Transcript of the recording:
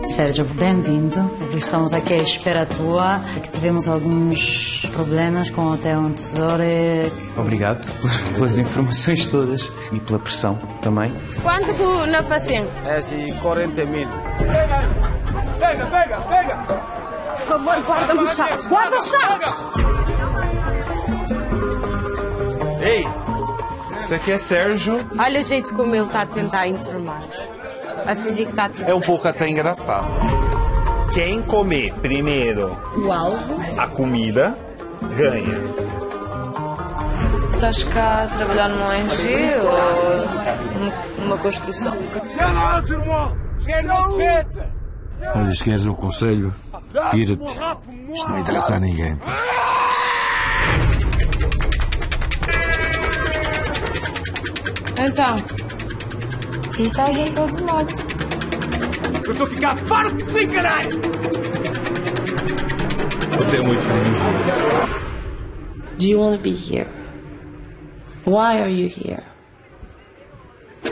Sérgio, bem-vindo. Estamos aqui à espera tua, que tivemos alguns problemas com o teu antecessor. Obrigado pelas informações todas e pela pressão também. Quanto na facinha? É assim, 40 mil. Pega! Por favor, guarda os chaves! Guarda os chaves! Ei, isso aqui é Sérgio. Olha o jeito como ele está a tentar enturmar. Vai fingir que está tudo É um bem. pouco até engraçado. Quem comer primeiro O alvo. a comida, ganha. Estás cá a trabalhar numa ONG ou numa construção? Olha, se queres um conselho, tira-te. Isto não interessa a ninguém. Então, tu estás em todo lado. Eu estou a ficar farto de si, caralho! Você é muito previsível. Do you want to be here? Why are you here?